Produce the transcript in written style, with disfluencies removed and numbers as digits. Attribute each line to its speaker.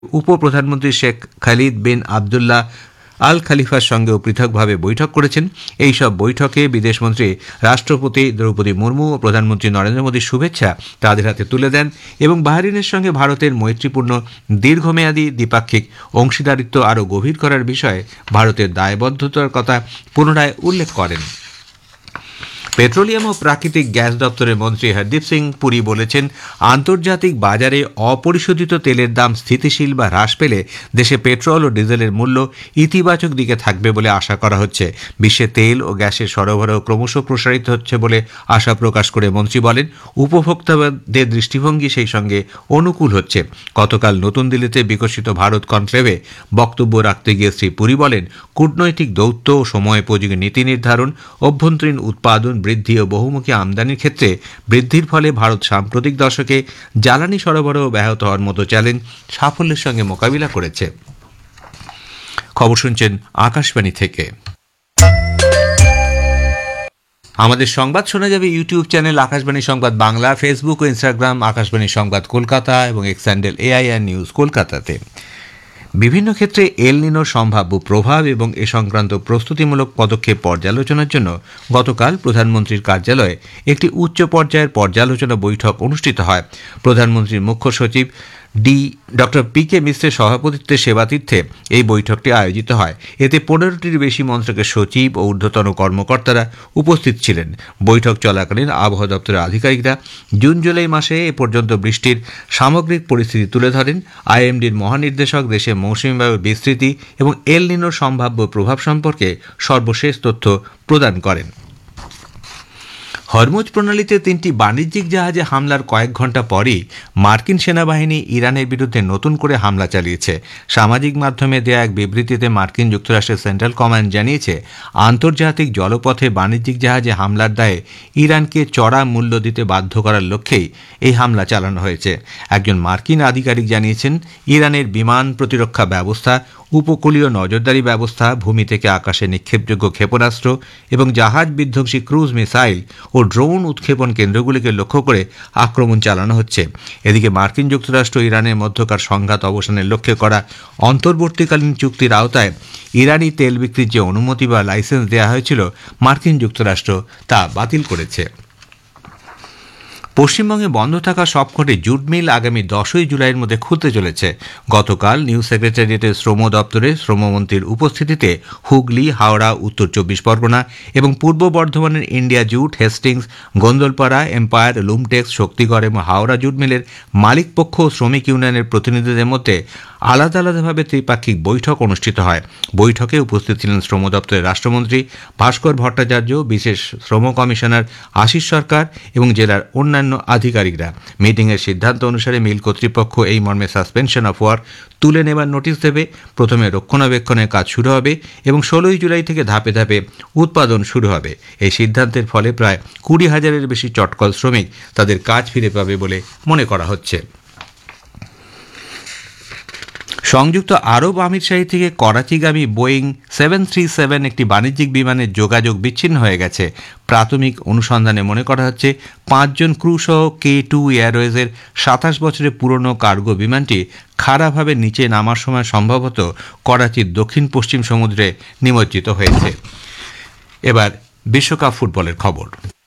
Speaker 1: উপপ্রধানমন্ত্রী শেখ খালিদ বিন আবদুল্লাহ আল খালিফার সঙ্গেও পৃথকভাবে বৈঠক করেছেন। এই সব বৈঠকে বিদেশমন্ত্রী রাষ্ট্রপতি দ্রৌপদী মুর্মু ও প্রধানমন্ত্রী নরেন্দ্র মোদীর শুভেচ্ছা তাদের হাতে তুলে দেন এবং বাহরিনের সঙ্গে ভারতের মৈত্রীপূর্ণ দীর্ঘমেয়াদী দ্বিপাক্ষিক অংশীদারিত্ব আরও গভীর করার বিষয়ে ভারতের দায়বদ্ধতার কথা পুনরায় উল্লেখ করেন। পেট্রোলিয়াম ও প্রাকৃতিক গ্যাস দপ্তরের মন্ত্রী হরদীপ সিং পুরী বলেছেন, আন্তর্জাতিক বাজারে অপরিশোধিত তেলের দাম স্থিতিশীল বা হ্রাস পেলে দেশে পেট্রোল ও ডিজেলের মূল্য ইতিবাচক দিকে থাকবে বলে আশা করা হচ্ছে। বিশ্বে তেল ও গ্যাসের সরবরাহ ক্রমশ প্রসারিত হচ্ছে বলে আশা প্রকাশ করে মন্ত্রী বলেন, উপভোক্তাদের দৃষ্টিভঙ্গি সেই সঙ্গে অনুকূল হচ্ছে। গতকাল নতুন দিল্লিতে বিকশিত ভারত কনক্লেভে বক্তব্য রাখতে গিয়ে শ্রী পুরী বলেন, কূটনৈতিক দৌত্য ও সময়োপযোগী নীতি নির্ধারণ, অভ্যন্তরীণ উৎপাদন বৃদ্ধি ও বহুমুখী আমদানির ক্ষেত্রে বৃদ্ধির ফলে ভারত সাম্প্রতিক দশকে জ্বালানি সরবরাহ ব্যাহত হওয়ার মতো চ্যালেঞ্জ সাফল্যের সঙ্গে মোকাবিলা করেছে। খবর শুনছেন আকাশবাণী থেকে। আমাদের সংবাদ শোনা যাবে ইউটিউব চ্যানেল আকাশবাণী সংবাদ বাংলা, ফেসবুক ও ইনস্টাগ্রাম আকাশবাণী সংবাদ কলকাতা এবং এক্স হ্যান্ডেল AIR নিউজ কলকাতাতে। বিভিন্ন ক্ষেত্রে এল নিনোর সম্ভাব্য প্রভাব এবং এ সংক্রান্ত প্রস্তুতিমূলক পদক্ষেপ পর্যালোচনার জন্য গতকাল প্রধানমন্ত্রীর কার্যালয়ে একটি উচ্চ পর্যায়ের পর্যালোচনা বৈঠক অনুষ্ঠিত হয়। প্রধানমন্ত্রীর মুখ্য সচিব ডক্টর PK মিশ্রের সভাপতিত্বে সেবাতীর্থে এই বৈঠকটি আয়োজিত হয়। এতে 15টির বেশি মন্ত্রকের সচিব ও ঊর্ধ্বতন কর্মকর্তারা উপস্থিত ছিলেন। বৈঠক চলাকালীন আবহাওয়া দপ্তরের আধিকারিকরা জুন জুলাই মাসে এ পর্যন্ত বৃষ্টির সামগ্রিক পরিস্থিতি তুলে ধরেন। IMDর মহানির্দেশক দেশে মৌসুমী বায়ুর বিস্তৃতি এবং এল নিনোর সম্ভাব্য প্রভাব সম্পর্কে সর্বশেষ তথ্য প্রদান করেন। হরমুজ প্রণালীতে 3টি বাণিজ্যিক জাহাজে হামলার কয়েক ঘণ্টা পরই মার্কিন সেনাবাহিনী ইরানের বিরুদ্ধে নতুন করে হামলা চালিয়েছে। সামাজিক মাধ্যমে দেয়া এক বিবৃতিতে মার্কিন যুক্তরাষ্ট্রের সেন্ট্রাল কমান্ড জানিয়েছে, আন্তর্জাতিক জলপথে বাণিজ্যিক জাহাজে হামলার দায়ে ইরানকে চড়া মূল্য দিতে বাধ্য করার লক্ষ্যেই এই হামলা চালানো হয়েছে। একজন মার্কিন আধিকারিক জানিয়েছেন, ইরানের বিমান প্রতিরক্ষা ব্যবস্থা, উপকূলীয় নজরদারি ব্যবস্থা, ভূমি থেকে আকাশে নিক্ষেপযোগ্য ক্ষেপণাস্ত্র এবং জাহাজ বিধ্বংসী ক্রুজ মিসাইল ও ড্রোন উৎক্ষেপণ কেন্দ্রগুলিকে লক্ষ্য করে আক্রমণ চালানো হচ্ছে। এদিকে মার্কিন যুক্তরাষ্ট্র ইরানের মধ্যকার সংঘাত অবসানের লক্ষ্যে করা অন্তর্বর্তীকালীন চুক্তির আওতায় ইরানি তেল বিক্রির যে অনুমতি বা লাইসেন্স দেওয়া হয়েছিল, মার্কিন যুক্তরাষ্ট্র তা বাতিল করেছে। পশ্চিমবঙ্গে বন্ধ থাকা সবকটি জুট মিল আগামী 10ই জুলাইয়ের মধ্যে খুলতে চলেছে। গতকাল নিউ সেক্রেটারিয়েটের শ্রম দপ্তরে শ্রমমন্ত্রীর উপস্থিতিতে হুগলি, হাওড়া, উত্তর 24 পরগনা এবং পূর্ব বর্ধমানের India jute, Hastings, Gondalpara, empire, Lumtex, Shaktigarh এবং হাওড়া জুট মিলের মালিকপক্ষ ও শ্রমিক ইউনিয়নের প্রতিনিধিদের মধ্যে আলাদা আলাদাভাবে ত্রিপাক্ষিক বৈঠক অনুষ্ঠিত হয়। বৈঠকে উপস্থিত ছিলেন শ্রম দপ্তরের রাষ্ট্রমন্ত্রী ভাস্কর ভট্টাচার্য, বিশেষ শ্রম কমিশনার আশিস সরকার এবং জেলার অন্যান্য আধিকারিকরা। মিটিংয়ের সিদ্ধান্ত অনুসারে মিল কর্তৃপক্ষ এই মর্মে সাসপেনশন অফ ওয়ার্ক তুলে নেবার নোটিশ দেবে। প্রথমে রক্ষণাবেক্ষণের কাজ শুরু হবে এবং 16ই জুলাই থেকে ধাপে ধাপে উৎপাদন শুরু হবে। এই সিদ্ধান্তের ফলে প্রায় 20,000-এর বেশি চটকল শ্রমিক তাদের কাজ ফিরে পাবে বলে মনে করা হচ্ছে। সংযুক্ত আরব আমিরশাহী থেকে করাচিগামী বোয়িং 737 একটি বাণিজ্যিক বিমানের যোগাযোগ বিচ্ছিন্ন হয়ে গেছে। প্রাথমিক অনুসন্ধানে মনে করা হচ্ছে 5 জন ক্রু সহ K2 এয়ারওয়েজের 27 বছরের পুরনো কার্গো বিমানটি খারাপভাবে নিচে নামার সময় সম্ভবত করাচির দক্ষিণ পশ্চিম সমুদ্রে নিমজ্জিত হয়েছে। এবার বিশ্বকাপ ফুটবলের খবর।